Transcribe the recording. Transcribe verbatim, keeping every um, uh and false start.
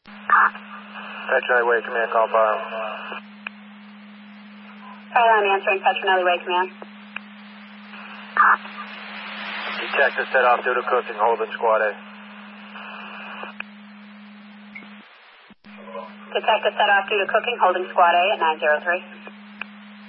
Petronelli Way Command, call file. Fire, I'm answering Petronelli Way Command. Detector set off due to cooking, holding squad A. Detector set off due to cooking, holding squad A at nine zero three.